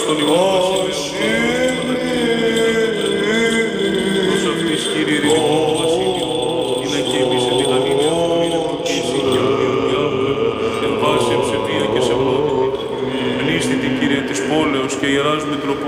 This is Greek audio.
των ημών βασιλείων. Ως αυτής, Κύριε, ειρηνικό το βασίλειο, είναι και εμείς εν τη γαλήνη αυτού, είναι προκύσει και ομοιολογιά, εν βάση ευσεβία και σεβνότητα. Πλήστητη, Κύριε, της πόλεως και Ιεράς Μητροπόλης,